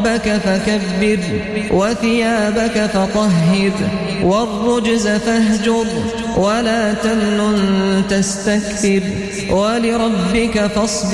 ربك فكبر وثيابك فطهر والرجز فاهجر ولا تمنن تستكثر ولربك فاصبر